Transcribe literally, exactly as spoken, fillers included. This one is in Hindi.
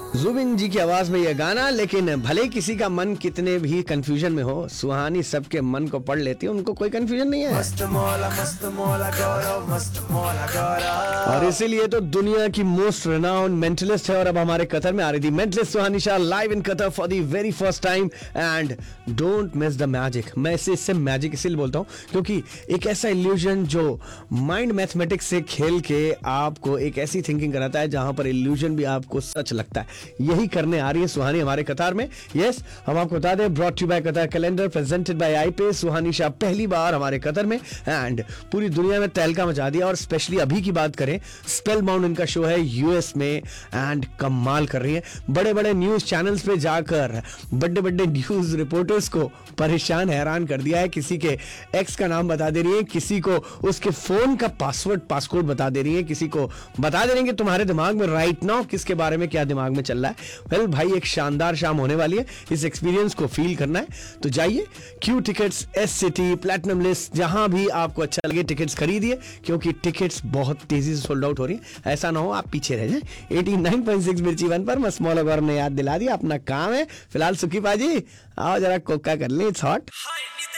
जुबिन जी की आवाज में यह गाना, लेकिन भले किसी का मन कितने भी कंफ्यूजन में हो, सुहानी सबके मन को पढ़ लेती है, उनको कोई कंफ्यूजन नहीं है। मस्त मौला मस्त मौला गौरव मस्त मौला गौरव। और इसीलिए तो दुनिया की मोस्ट रेनाउंड मेंटलिस्ट है और अब हमारे कतर में आ रही थी mentalist Suhani Shah live in Qatar for the very first time. And don't miss the magic. मैं इसे इससे मैजिक इसलिए बोलता हूँ क्योंकि एक ऐसा इल्यूजन जो माइंड मैथमेटिक्स से खेल के आपको एक ऐसी थिंकिंग कराता है जहां पर इल्यूजन भी आपको सच लगता है, यही करने आ रही है सुहानी हमारे कतार में। यस, हम आपको बता दें, brought you bye Qatar calendar, presented by आईपे। सुहानी शाह पहली बार हमारे कतर में एंड पूरी दुनिया में तहलका मचा दिया। और स्पेशली अभी की बात करें, स्पेल बाउंड इनका शो है यूएस में एंड कमाल कर रही है। बड़े बड़े न्यूज चैनल्स पे जाकर बड़े बड़े न्यूज रिपोर्टर्स को परेशान हैरान कर दिया है। किसी के एक्स का नाम बता दे रही है, किसी को उसके फोन का पासवर्ड पासकोड बता दे रही है, किसी को बता दे रही है कि तुम्हारे दिमाग में राइट नाउ किसके बारे में क्या दिमाग में चल रहा है। वेल well, भाई, एक शानदार शाम होने वाली है। इस एक्सपीरियंस को फील करना है तो जाइए Q tickets, S city, platinum list, जहां भी आपको अच्छा लगे टिकट्स खरीदिए, क्योंकि टिकट्स बहुत तेजी से सोल्ड आउट हो रही है। ऐसा ना हो आप पीछे रह जाए। एटी नाइन पॉइंट सिक्स मिर्ची वन पर मस्मौला गौरव ने याद दिला दिया, अपना काम है। फिलहाल सुखी पाजी आओ जरा कोका कर ले, इट्स हॉट।